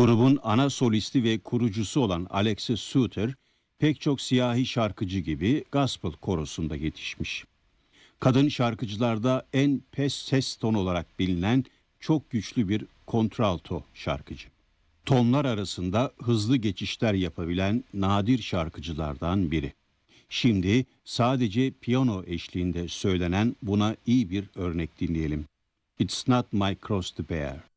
Grubun ana solisti ve kurucusu olan Alexis Suter, pek çok siyahi şarkıcı gibi gospel korosunda yetişmiş. Kadın şarkıcılarda en pes ses tonu olarak bilinen çok güçlü bir kontralto şarkıcı. Tonlar arasında hızlı geçişler yapabilen nadir şarkıcılardan biri. Şimdi sadece piyano eşliğinde söylenen buna iyi bir örnek dinleyelim. It's Not My Cross to Bear.